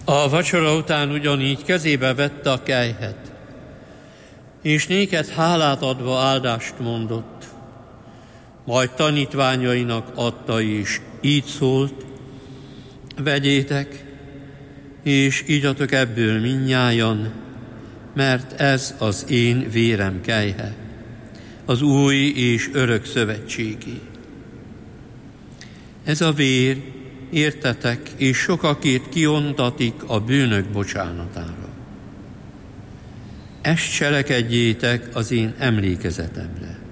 A vacsora után ugyanígy kezébe vette a kelyhet, és néked hálát adva áldást mondott, majd tanítványainak adta is, így szólt: vegyétek, és igyatok ebből mindnyájan, mert ez az én vérem kelyhe, az új és örök szövetségi. Ez a vér, értetek, és sokakért kiontatik a bűnök bocsánatára. Ezt cselekedjétek az én emlékezetemre.